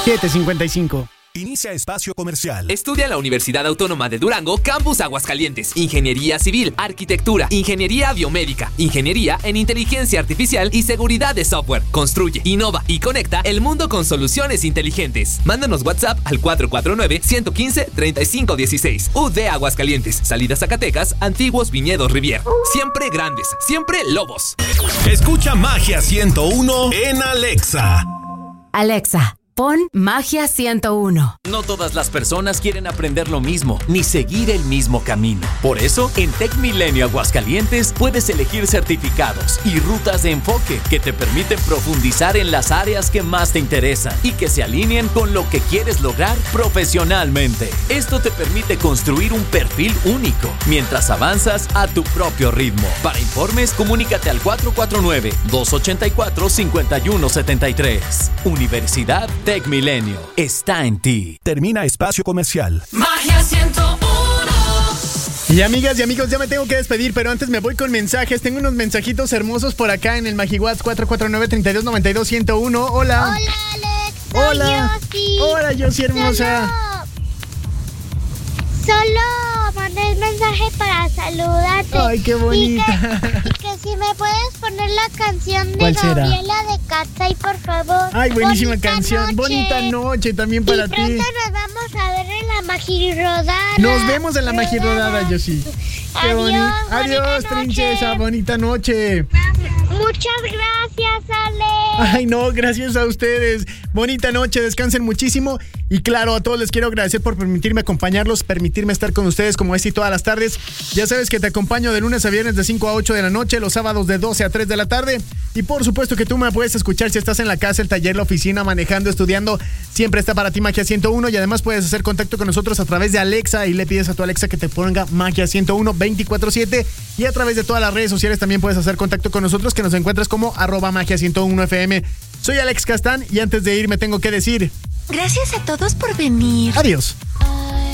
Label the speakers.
Speaker 1: 7:55.
Speaker 2: Inicia espacio comercial.
Speaker 3: Estudia en la Universidad Autónoma de Durango, Campus Aguascalientes. Ingeniería Civil, Arquitectura, Ingeniería Biomédica, Ingeniería en Inteligencia Artificial y Seguridad de Software. Construye, innova y conecta el mundo con soluciones inteligentes. Mándanos WhatsApp al 449-115-3516. UD Aguascalientes, Salida Zacatecas, Antiguos Viñedos Rivier. Siempre grandes, siempre lobos.
Speaker 2: Escucha Magia 101 en Alexa.
Speaker 4: Alexa, pon Magia 101.
Speaker 5: No todas las personas quieren aprender lo mismo, ni seguir el mismo camino. Por eso, en TecMilenio Aguascalientes puedes elegir certificados y rutas de enfoque que te permiten profundizar en las áreas que más te interesan y que se alineen con lo que quieres lograr profesionalmente. Esto te permite construir un perfil único mientras avanzas a tu propio ritmo. Para informes, comunícate al 449-284-5173. Universidad TecMilenio está en ti.
Speaker 2: Termina espacio comercial.
Speaker 6: Magia 101.
Speaker 1: Y amigas y amigos, ya me tengo que despedir, pero antes me voy con mensajes. Tengo unos mensajitos hermosos por acá en el MagiWhat's 449-3292-101. Hola.
Speaker 7: Hola, Alex.
Speaker 1: Hola.
Speaker 7: Yossi.
Speaker 1: Hola, Yossi hermosa.
Speaker 7: Solo mandé el mensaje para saludarte.
Speaker 1: Ay, qué bonita.
Speaker 7: Y que si me puedes poner la canción de
Speaker 1: ¿Cuál será?
Speaker 7: Gabriela de Katsai, por favor.
Speaker 1: Ay, buenísima
Speaker 7: Bonita
Speaker 1: canción.
Speaker 7: noche.
Speaker 1: Bonita noche también para
Speaker 7: y
Speaker 1: ti.
Speaker 7: pronto nos vamos a ver en la Magirodada.
Speaker 1: Nos vemos en la Magirodada, Yossi. Qué bonito.
Speaker 7: Adiós,
Speaker 1: Adiós,
Speaker 7: bonita
Speaker 1: princesa.
Speaker 7: noche.
Speaker 1: Bonita noche.
Speaker 7: Muchas gracias, Alex.
Speaker 1: Ay, no, gracias a ustedes. Bonita noche, descansen muchísimo. Y claro, a todos les quiero agradecer por permitirme acompañarlos, permitirme estar con ustedes como es y todas las tardes. Ya sabes que te acompaño de lunes a viernes de 5 a 8 de la noche, los sábados de 12 a 3 de la tarde. Y por supuesto que tú me puedes escuchar si estás en la casa, el taller, la oficina, manejando, estudiando. Siempre está para ti Magia 101 y además puedes hacer contacto con nosotros a través de Alexa y le pides a tu Alexa que te ponga Magia 101 24/7 y a través de todas las redes sociales también puedes hacer contacto con nosotros, que nos encuentras como @Magia 101 FM. Soy Alex Castán y antes de irme tengo que decir
Speaker 6: Gracias a todos por venir.
Speaker 1: adiós.